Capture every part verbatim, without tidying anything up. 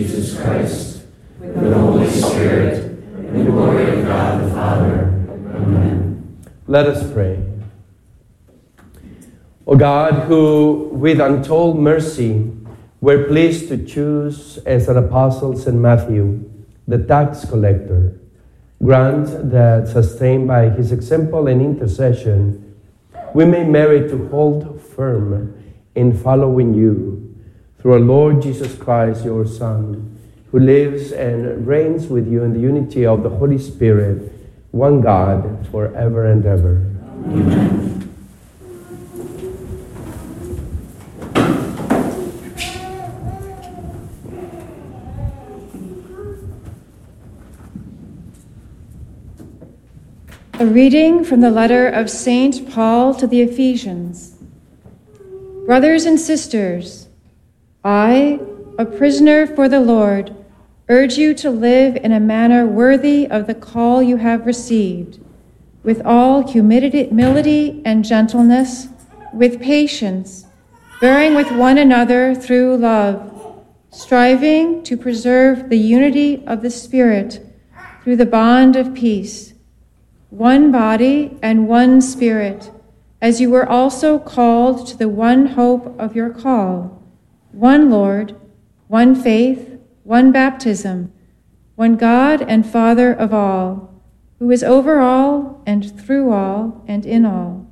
Jesus Christ, with the Holy Spirit, in the glory of God the Father. Amen. Let us pray. O God, who with untold mercy were pleased to choose as an apostle Saint Matthew, the tax collector, grant that, sustained by his example and intercession, we may merit to hold firm in following you, through our Lord Jesus Christ, your Son, who lives and reigns with you in the unity of the Holy Spirit, one God, forever and ever. Amen. A reading from the letter of Saint Paul to the Ephesians. Brothers and sisters, I, a prisoner for the Lord, urge you to live in a manner worthy of the call you have received, with all humility and gentleness, with patience, bearing with one another through love, striving to preserve the unity of the Spirit through the bond of peace. One body and one Spirit, as you were also called to the one hope of your call, one Lord, one faith, one baptism, one God and Father of all, who is over all and through all and in all.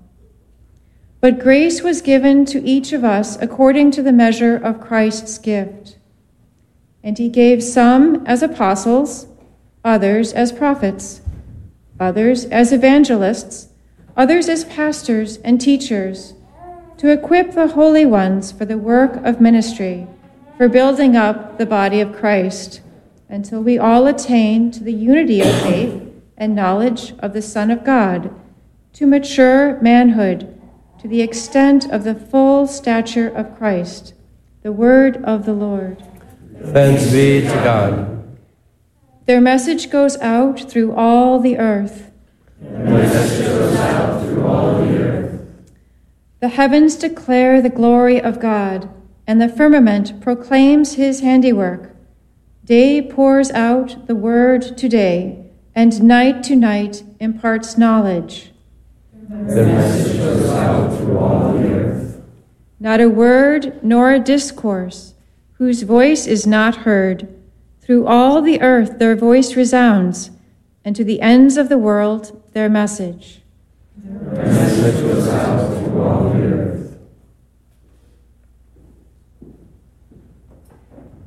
But grace was given to each of us according to the measure of Christ's gift. And he gave some as apostles, others as prophets, others as evangelists, others as pastors and teachers, to equip the holy ones for the work of ministry, for building up the body of Christ, until we all attain to the unity of faith and knowledge of the Son of God, to mature manhood, to the extent of the full stature of Christ. The word of the Lord. Thanks be to God. Their message goes out through all the earth. Their message goes out through all the earth. The heavens declare the glory of God, and the firmament proclaims his handiwork. Day pours out the word to day, and night to night imparts knowledge. Their message goes out through all the earth. Not a word nor a discourse, whose voice is not heard. Through all the earth their voice resounds, and to the ends of the world their message. Their message goes out